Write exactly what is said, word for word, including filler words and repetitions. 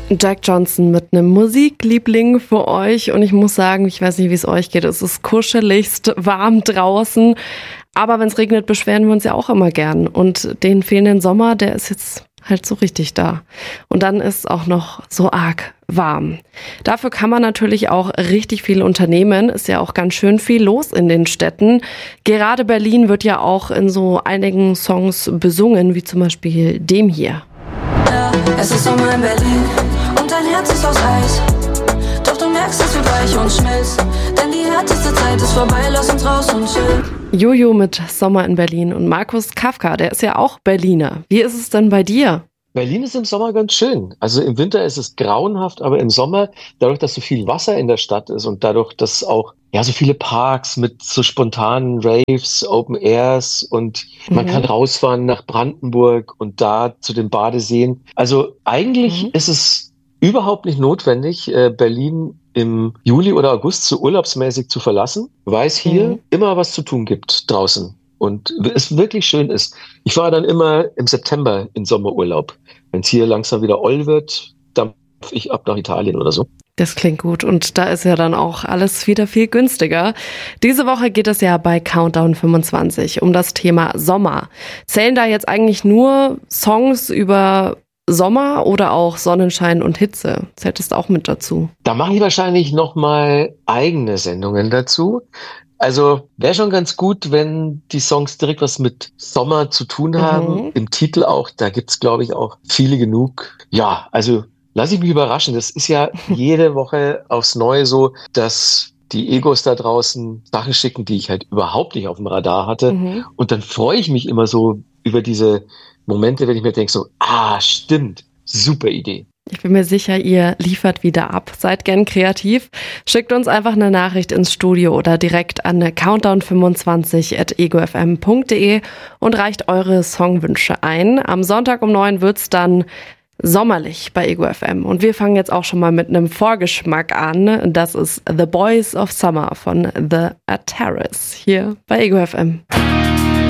Jack Johnson mit einem Musikliebling für euch und ich muss sagen, ich weiß nicht, wie es euch geht, es ist kuscheligst warm draußen, aber wenn es regnet, beschweren wir uns ja auch immer gern und den fehlenden Sommer, der ist jetzt halt so richtig da und dann ist es auch noch so arg warm. Dafür kann man natürlich auch richtig viel unternehmen, ist ja auch ganz schön viel los in den Städten. Gerade Berlin wird ja auch in so einigen Songs besungen, wie zum Beispiel dem hier. Ja, es ist Sommer in Berlin und dein Herz ist aus Eis. Doch du merkst, es wird weich und schmilzt, denn die härteste Zeit ist vorbei, lass uns raus und chillen. Jojo mit Sommer in Berlin und Markus Kafka, der ist ja auch Berliner. Wie ist es denn bei dir? Berlin ist im Sommer ganz schön. Also im Winter ist es grauenhaft, aber im Sommer, dadurch, dass so viel Wasser in der Stadt ist und dadurch, dass auch ja so viele Parks mit so spontanen Raves, Open Airs und mhm. man kann rausfahren nach Brandenburg und da zu den Badeseen. Also eigentlich mhm. ist es überhaupt nicht notwendig, Berlin im Juli oder August so urlaubsmäßig zu verlassen, weil es hier mhm. immer was zu tun gibt draußen. Und es wirklich schön ist. Ich fahre dann immer im September in Sommerurlaub. Wenn es hier langsam wieder oll wird, dampfe ich ab nach Italien oder so. Das klingt gut und da ist ja dann auch alles wieder viel günstiger. Diese Woche geht es ja bei Countdown fünfundzwanzig um das Thema Sommer. Zählen da jetzt eigentlich nur Songs über Sommer oder auch Sonnenschein und Hitze? Zählt es auch mit dazu? Da mache ich wahrscheinlich nochmal eigene Sendungen dazu. Also wäre schon ganz gut, wenn die Songs direkt was mit Sommer zu tun haben. Mhm. Im Titel auch, da gibt's glaube ich auch viele genug. Ja, also lass ich mich überraschen. Das ist ja jede Woche aufs Neue so, dass die Egos da draußen Sachen schicken, die ich halt überhaupt nicht auf dem Radar hatte. Mhm. Und dann freue ich mich immer so über diese Momente, wenn ich mir denke so, ah, stimmt, super Idee. Ich bin mir sicher, ihr liefert wieder ab. Seid gern kreativ. Schickt uns einfach eine Nachricht ins Studio oder direkt an countdown fünfundzwanzig at ego f m punkt d e und reicht eure Songwünsche ein. Am Sonntag um neun wird's dann sommerlich bei Ego F M. Und wir fangen jetzt auch schon mal mit einem Vorgeschmack an. Das ist The Boys of Summer von The Terrace hier bei Ego F M.